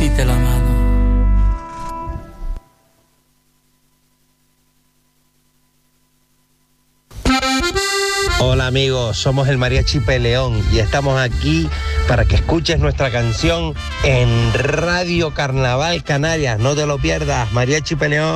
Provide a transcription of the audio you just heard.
diste la mano. Hola amigos, somos el Mariachi Peleón y estamos aquí para que escuches nuestra canción en Radio Carnaval Canarias. No te lo pierdas, Mariachi Peleón.